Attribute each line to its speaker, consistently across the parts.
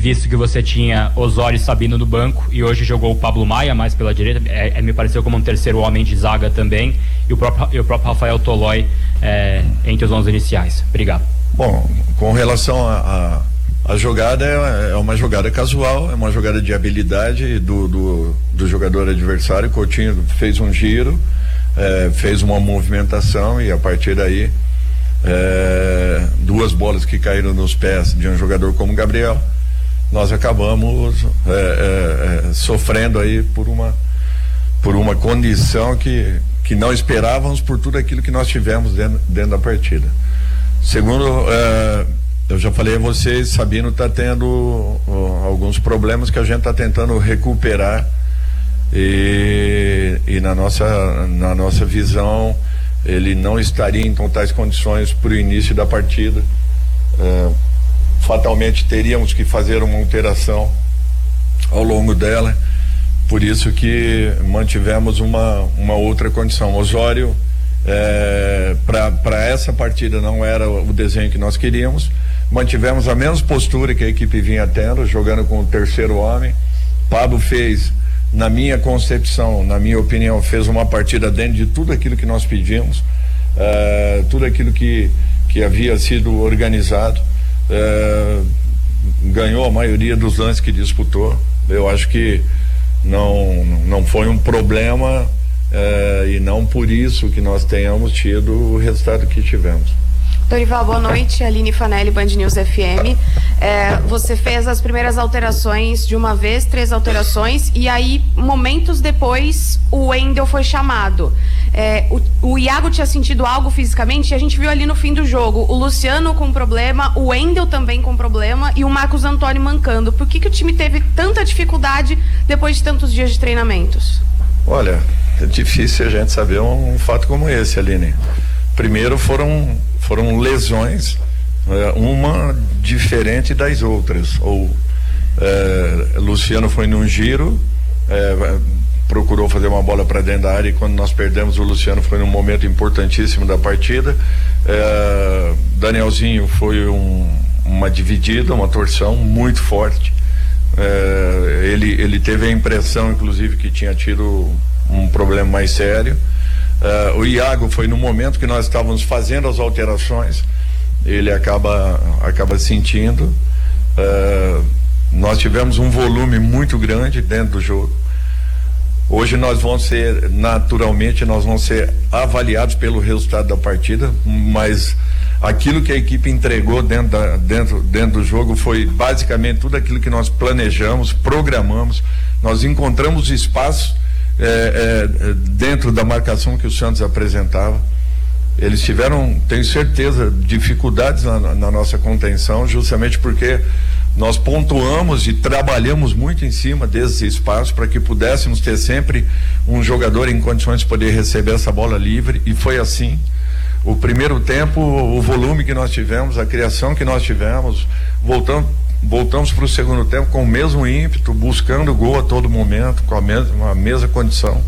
Speaker 1: visto que você tinha Osório e Sabino no banco e hoje jogou o Pablo Maia mais pela direita, me pareceu como um terceiro homem de zaga também, e o próprio Rafael Tolói entre os 11 iniciais. Obrigado.
Speaker 2: Bom, com relação a jogada, é uma jogada casual, é uma jogada de habilidade do jogador adversário. O Coutinho fez um giro, fez uma movimentação e a partir daí duas bolas que caíram nos pés de um jogador como Gabriel, nós acabamos sofrendo aí por uma condição que não esperávamos por tudo aquilo que nós tivemos dentro da partida. Segundo, eu já falei a vocês, Sabino está tendo alguns problemas que a gente está tentando recuperar e na nossa visão ele não estaria em totais condições para o início da partida. Fatalmente teríamos que fazer uma alteração ao longo dela, por isso que mantivemos uma outra condição. Osório, para essa partida não era o desenho que nós queríamos, mantivemos a mesma postura que a equipe vinha tendo, jogando com o terceiro homem. Pablo fez, na minha concepção, na minha opinião, fez uma partida dentro de tudo aquilo que nós pedimos, tudo aquilo que havia sido organizado, ganhou a maioria dos lances que disputou. Eu acho que não foi um problema, e não por isso que nós tenhamos tido o resultado que tivemos.
Speaker 3: Dorival, boa noite. Aline Fanelli, Band News FM. Você fez as primeiras alterações de uma vez, 3 alterações, e aí, momentos depois, o Wendel foi chamado. O Iago tinha sentido algo fisicamente, e a gente viu ali no fim do jogo o Luciano com problema, o Wendel também com problema e o Marcos Antônio mancando. Por que o time teve tanta dificuldade depois de tantos dias de treinamentos?
Speaker 2: Olha, é difícil a gente saber um fato como esse, Aline. Primeiro foram lesões, uma diferente das outras. Luciano foi num giro, procurou fazer uma bola para dentro da área, e quando nós perdemos o Luciano foi num momento importantíssimo da partida. Danielzinho foi uma dividida, uma torção muito forte. Ele teve a impressão, inclusive, que tinha tido um problema mais sério. O Iago foi no momento que nós estávamos fazendo as alterações, ele acaba sentindo. Nós tivemos um volume muito grande dentro do jogo. Hoje nós vamos ser avaliados pelo resultado da partida, mas aquilo que a equipe entregou dentro do jogo foi basicamente tudo aquilo que nós planejamos, programamos. Nós encontramos espaço dentro da marcação que o Santos apresentava. Eles tiveram, tenho certeza, dificuldades na nossa contenção, justamente porque nós pontuamos e trabalhamos muito em cima desse espaço para que pudéssemos ter sempre um jogador em condições de poder receber essa bola livre, e foi assim. O primeiro tempo, o volume que nós tivemos, a criação que nós tivemos, voltamos para o segundo tempo com o mesmo ímpeto, buscando gol a todo momento, com a mesma condição.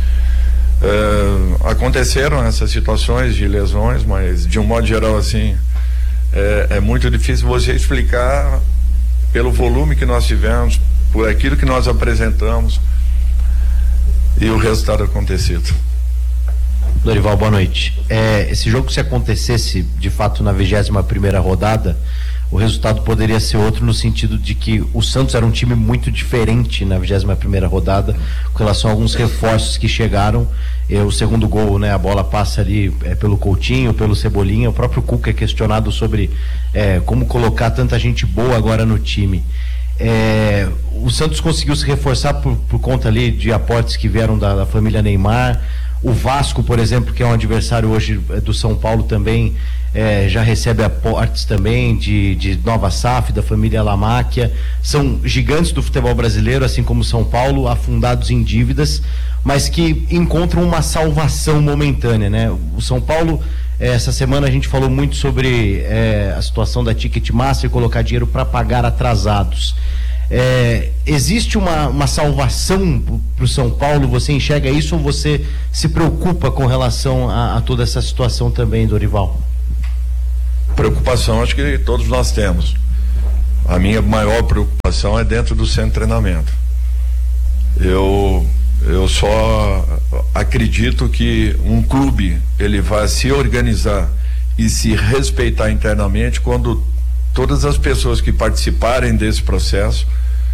Speaker 2: Aconteceram essas situações de lesões, mas de um modo geral, assim, é muito difícil você explicar pelo volume que nós tivemos, por aquilo que nós apresentamos e o resultado acontecido.
Speaker 4: Dorival, boa noite. Esse jogo, se acontecesse de fato na 21ª rodada, o resultado poderia ser outro, no sentido de que o Santos era um time muito diferente na 21ª rodada com relação a alguns reforços que chegaram. O segundo gol, né, a bola passa ali pelo Coutinho, pelo Cebolinha. O próprio Cuca é questionado sobre como colocar tanta gente boa agora no time. O Santos conseguiu se reforçar por conta ali de aportes que vieram da família Neymar. O Vasco, por exemplo, que é um adversário hoje do São Paulo, também já recebe aportes também de Nova SAF, da família Lamáquia. São gigantes do futebol brasileiro, assim como São Paulo, afundados em dívidas, mas que encontram uma salvação momentânea, né? O São Paulo, essa semana a gente falou muito sobre a situação da Ticketmaster, colocar dinheiro para pagar atrasados. Existe uma salvação para o São Paulo? Você enxerga isso, ou você se preocupa com relação a toda essa situação também, Dorival?
Speaker 2: Preocupação acho que todos nós temos. A minha maior preocupação é dentro do centro de treinamento. Eu só acredito que um clube ele vai se organizar e se respeitar internamente quando todas as pessoas que participarem desse processo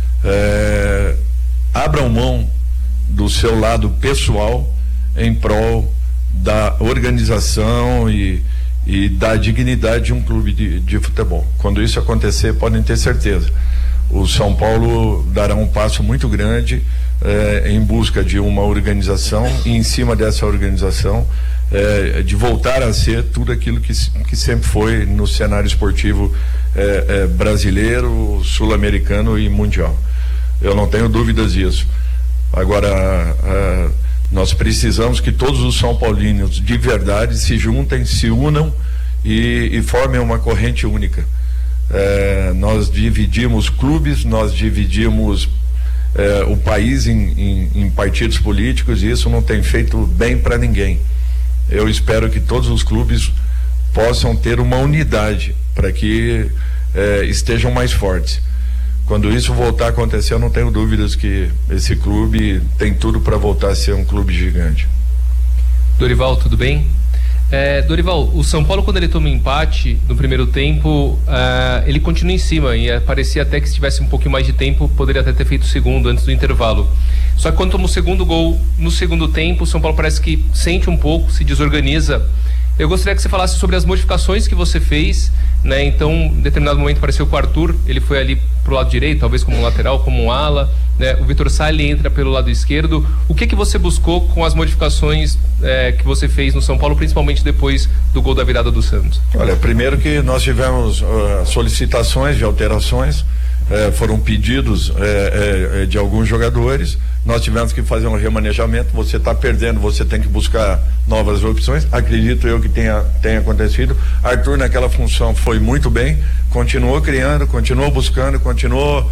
Speaker 2: abram mão do seu lado pessoal em prol da organização e da dignidade de um clube de futebol. Quando isso acontecer, podem ter certeza, o São Paulo dará um passo muito grande em busca de uma organização e em cima dessa organização de voltar a ser tudo aquilo que sempre foi no cenário esportivo brasileiro, sul-americano e mundial. Eu não tenho dúvidas disso. Agora, nós precisamos que todos os São Paulinos de verdade se juntem, se unam e formem uma corrente única. Nós dividimos clubes, nós dividimos o país em partidos políticos e isso não tem feito bem para ninguém. Eu espero que todos os clubes possam ter uma unidade para que estejam mais fortes. Quando isso voltar a acontecer, eu não tenho dúvidas que esse clube tem tudo para voltar a ser um clube gigante.
Speaker 5: Dorival, tudo bem? Dorival, o São Paulo, quando ele toma um empate no primeiro tempo, ele continua em cima e parecia até que se tivesse um pouquinho mais de tempo, poderia até ter feito o segundo antes do intervalo. Só que quando toma o segundo gol no segundo tempo, o São Paulo parece que sente um pouco, se desorganiza. Eu gostaria que você falasse sobre as modificações que você fez, né? Então, em determinado momento apareceu com o Arthur, ele foi ali pro lado direito, talvez como um lateral, como um ala, né? O Vitor Salli entra pelo lado esquerdo. O que você buscou com as modificações que você fez no São Paulo, principalmente depois do gol da virada do Santos?
Speaker 2: Olha, primeiro que nós tivemos solicitações de alterações, foram pedidos de alguns jogadores, nós tivemos que fazer um remanejamento. Você está perdendo, você tem que buscar novas opções. Acredito eu que tenha acontecido. Arthur naquela função foi muito bem, continuou criando, continuou buscando, continuou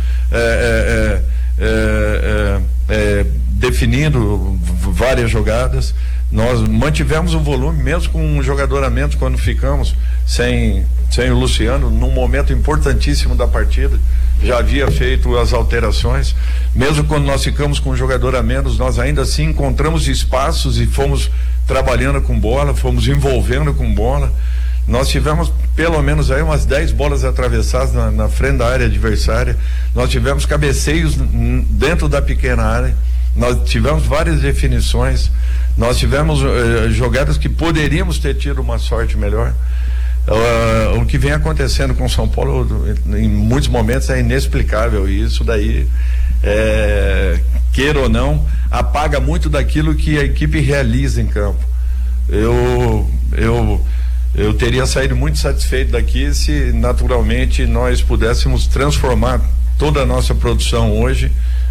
Speaker 2: definindo várias jogadas. Nós mantivemos o volume mesmo com um jogador a menos quando ficamos sem o Luciano num momento importantíssimo da partida. Já havia feito as alterações, mesmo quando nós ficamos com um jogador a menos, nós ainda assim encontramos espaços e fomos trabalhando com bola, fomos envolvendo com bola. Nós tivemos pelo menos aí umas 10 bolas atravessadas na frente da área adversária, nós tivemos cabeceios dentro da pequena área, nós tivemos várias definições, nós tivemos jogadas que poderíamos ter tido uma sorte melhor. O que vem acontecendo com o São Paulo em muitos momentos é inexplicável, e isso daí, queira ou não, apaga muito daquilo que a equipe realiza em campo. Eu teria saído muito satisfeito daqui se naturalmente nós pudéssemos transformar toda a nossa produção hoje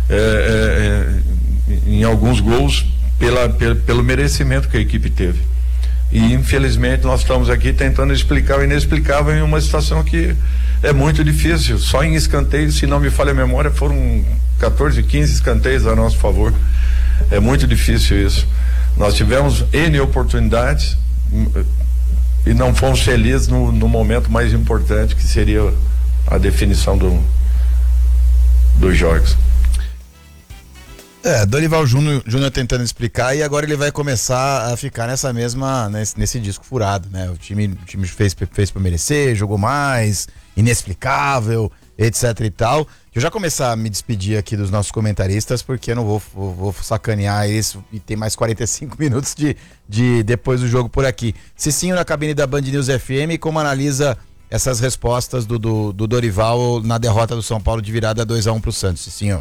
Speaker 2: em alguns gols pelo merecimento que a equipe teve. E infelizmente nós estamos aqui tentando explicar o inexplicável em uma situação que é muito difícil. Só em escanteio, se não me falha a memória, foram 14, 15 escanteios a nosso favor. É muito difícil isso. Nós tivemos N oportunidades e não fomos felizes no momento mais importante, que seria a definição dos jogos.
Speaker 6: Dorival Júnior tentando explicar, e agora ele vai começar a ficar nesse disco furado, né? O time fez pra merecer, jogou mais, inexplicável, etc e tal. Eu já começar a me despedir aqui dos nossos comentaristas, porque eu não vou sacanear eles, e tem mais 45 minutos de depois do jogo por aqui. Cicinho na cabine da Band News FM, como analisa essas respostas do Dorival na derrota do São Paulo de virada 2-1 pro Santos, Cicinho?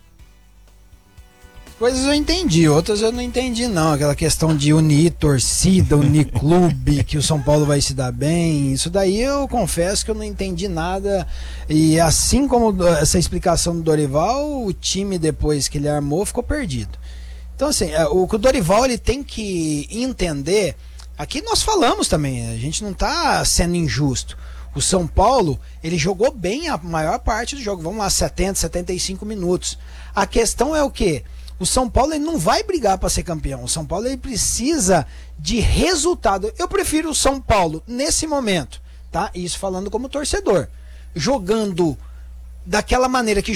Speaker 7: Coisas eu entendi, outras eu não entendi não. Aquela questão de unir torcida, unir clube, que o São Paulo vai se dar bem, isso daí eu confesso que eu não entendi nada. E assim como essa explicação do Dorival, o time depois que ele armou ficou perdido. Então assim, o Dorival ele tem que entender, aqui nós falamos também, a gente não está sendo injusto. O São Paulo, ele jogou bem a maior parte do jogo, vamos lá, 70, 75 minutos. A questão é o quê? O São Paulo ele não vai brigar para ser campeão. O São Paulo ele precisa de resultado. Eu prefiro o São Paulo nesse momento, tá? Isso falando como torcedor, jogando daquela maneira que